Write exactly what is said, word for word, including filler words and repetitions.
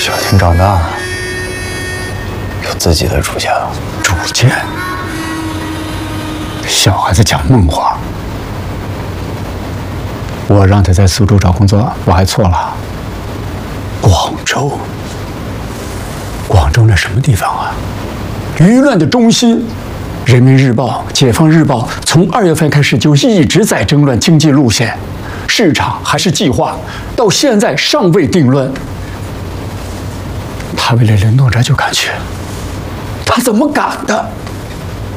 小天长大了，有自己的主见了。 主见？小孩子讲梦话。我让他在苏州找工作，我还错了。广州，广州那什么地方啊？舆论的中心。人民日报、解放日报从二月份开始就一直在争论经济路线、市场还是计划，到现在尚未定论。他为了任诺哲就敢去，他怎么敢的？